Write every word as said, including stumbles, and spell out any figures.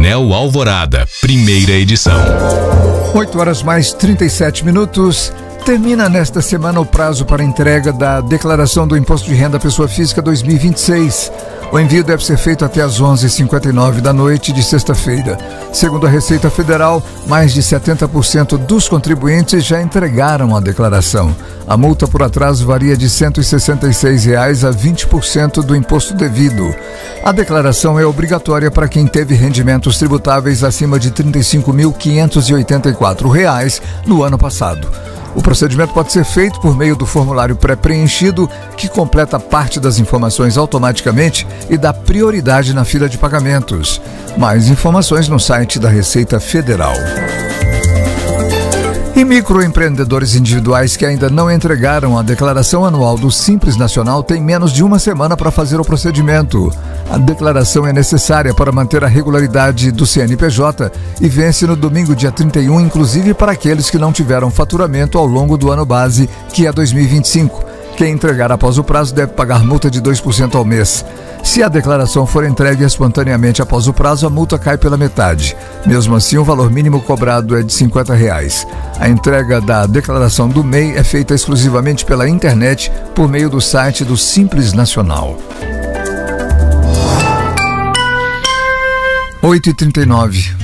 Jornal Alvorada, primeira edição. oito horas mais trinta e sete minutos. Termina nesta semana o prazo para entrega da Declaração do Imposto de Renda à Pessoa Física dois mil e vinte e seis. O envio deve ser feito até às onze e cinquenta e nove da noite de sexta-feira. Segundo a Receita Federal, mais de setenta por cento dos contribuintes já entregaram a declaração. A multa por atraso varia de cento e sessenta e seis reais a vinte por cento do imposto devido. A declaração é obrigatória para quem teve rendimentos tributáveis acima de trinta e cinco mil quinhentos e oitenta e quatro reais no ano passado. O procedimento pode ser feito por meio do formulário pré-preenchido, que completa parte das informações automaticamente e dá prioridade na fila de pagamentos. Mais informações no site da Receita Federal. E microempreendedores individuais que ainda não entregaram a declaração anual do Simples Nacional têm menos de uma semana para fazer o procedimento. A declaração é necessária para manter a regularidade do C N P J e vence no domingo, dia trinta e um, inclusive para aqueles que não tiveram faturamento ao longo do ano base, que é dois mil e vinte e cinco. Quem entregar após o prazo deve pagar multa de dois por cento ao mês. Se a declaração for entregue espontaneamente após o prazo, a multa cai pela metade. Mesmo assim, o valor mínimo cobrado é de cinquenta reais. A entrega da declaração do M E I é feita exclusivamente pela internet por meio do site do Simples Nacional. oito e trinta e nove.